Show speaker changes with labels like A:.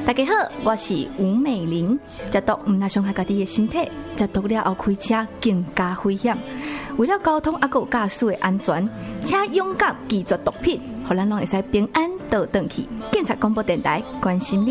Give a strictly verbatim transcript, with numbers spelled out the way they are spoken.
A: 大家好，我是吴美玲。食毒唔那伤害家己的身体，食毒了后开车更加危险。为了交通啊，有驾驶的安全，请勇敢拒绝毒品，互咱拢会使平安倒转去。警察广播电台关心你。